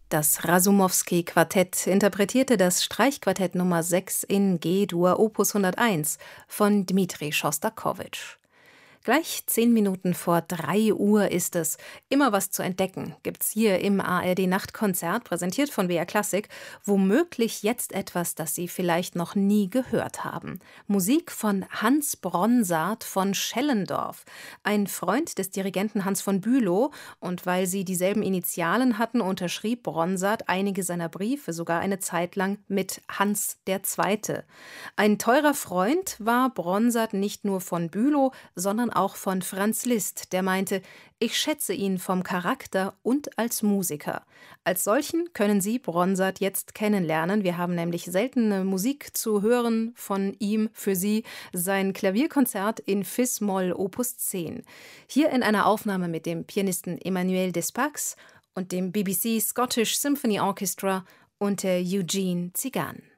Das Rasumowski-Quartett interpretierte das Streichquartett Nummer 6 in G-Dur Opus 101 von Dmitri Schostakowitsch. Gleich 10 Minuten vor 3 Uhr ist es. Immer was zu entdecken gibt's hier im ARD-Nachtkonzert, präsentiert von BR Klassik. Womöglich jetzt etwas, das Sie vielleicht noch nie gehört haben. Musik von Hans Bronsart von Schellendorf, ein Freund des Dirigenten Hans von Bülow. Und weil sie dieselben Initialen hatten, unterschrieb Bronsart einige seiner Briefe sogar eine Zeit lang mit Hans II. Ein teurer Freund war Bronsart nicht nur von Bülow, sondern auch von Franz Liszt, der meinte, ich schätze ihn vom Charakter und als Musiker. Als solchen können Sie Bronsart jetzt kennenlernen. Wir haben nämlich seltene Musik zu hören von ihm für Sie, sein Klavierkonzert in Fis-Moll Opus 10. Hier in einer Aufnahme mit dem Pianisten Emmanuel Despax und dem BBC Scottish Symphony Orchestra unter Eugene Tzigan.